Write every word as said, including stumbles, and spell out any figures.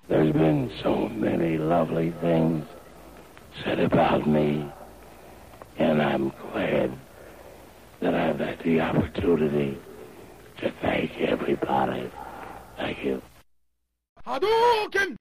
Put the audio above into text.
There's been so many lovely things said about me, and I'm glad that I've had the opportunity to thank everybody. Thank you. Hadouken!